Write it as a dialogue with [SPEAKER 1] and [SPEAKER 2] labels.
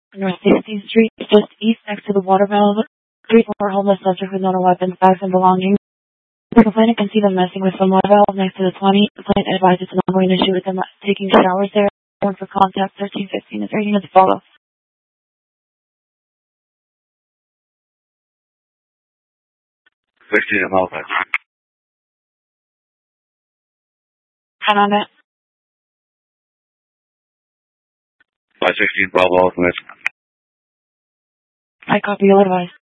[SPEAKER 1] North 16th Street, just east next to the water valve. 3-4 homeless subject with no weapons, bags, and belongings. The complainant can see them messing with some water valve next to the 20. The complainant advised it's an ongoing issue with them taking showers there. Warrant for contact 1315 is rating as follows.
[SPEAKER 2] 16 in Halifax.
[SPEAKER 1] And on that.
[SPEAKER 2] 516 Bravo Alpha.
[SPEAKER 1] I copy your advice.